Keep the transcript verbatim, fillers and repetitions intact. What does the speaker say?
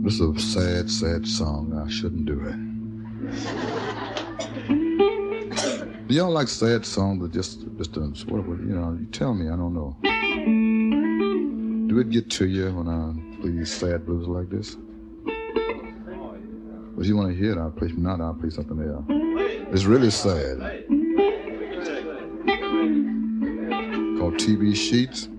This is a sad, sad song. I shouldn't do it. Do y'all like sad songs that just, just, uh, what, what, you know, you tell me, I don't know. Do it get to you when I play these sad blues like this? Well, if you want to hear it, I'll play. If not, I'll play something else. It's really sad. Called T V Sheets.